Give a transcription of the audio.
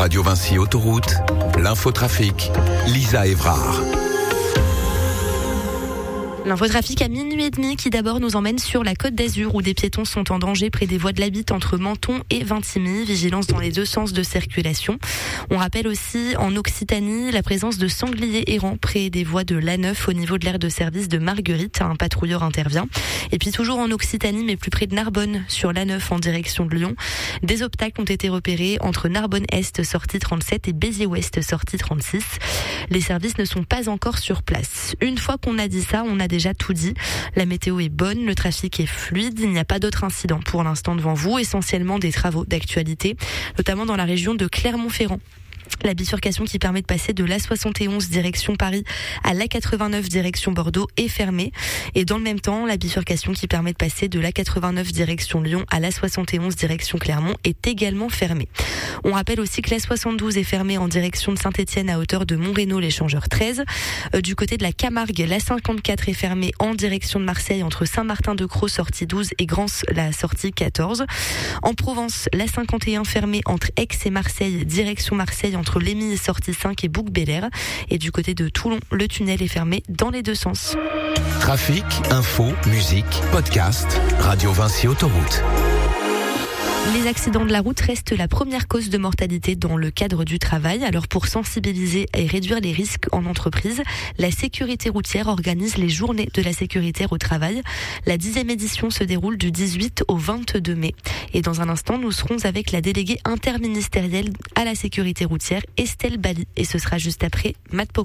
Radio Vinci Autoroute, l'infotrafic, Lisa Évrard. L'infotrafic à minuit et demi qui d'abord nous emmène sur la Côte d'Azur où des piétons sont en danger près des voies de la Bitte entre Menton et Vintimille. Vigilance dans les deux sens de circulation. On rappelle aussi en Occitanie la présence de sangliers errants près des voies de l'A9 au niveau de l'aire de service de Marguerite. Un patrouilleur intervient. Et puis toujours en Occitanie mais plus près de Narbonne sur l'A9 en direction de Lyon. Des obstacles ont été repérés entre Narbonne-Est sortie 37 et Béziers-Ouest sortie 36. Les services ne sont pas encore sur place. Une fois qu'on a dit ça, on a déjà tout dit. La météo est bonne, le trafic est fluide, il n'y a pas d'autres incidents pour l'instant devant vous, essentiellement des travaux d'actualité, notamment dans la région de Clermont-Ferrand. La bifurcation qui permet de passer de l'A71 direction Paris à l'A89 direction Bordeaux est fermée. Et dans le même temps, la bifurcation qui permet de passer de l'A89 direction Lyon à l'A71 direction Clermont est également fermée. On rappelle aussi que l'A72 est fermée en direction de Saint-Étienne à hauteur de Montrénaud, l'échangeur 13. Du côté de la Camargue, l'A54 est fermée en direction de Marseille entre Saint-Martin-de-Crau, sortie 12 et Grance, la sortie 14. En Provence, l'A51 fermée entre Aix et Marseille, direction Marseille entre Lémy, sortie 5 et Bouc-Bélair. Et du côté de Toulon, le tunnel est fermé dans les deux sens. Trafic, info, musique, podcast, Radio Vinci Autoroute. Les accidents de la route restent la première cause de mortalité dans le cadre du travail. Alors pour sensibiliser et réduire les risques en entreprise, la sécurité routière organise les journées de la sécurité au travail. La 10e édition se déroule du 18 au 22 mai. Et dans un instant, nous serons avec la déléguée interministérielle à la sécurité routière, Estelle Bali. Et ce sera juste après Matt Pokora.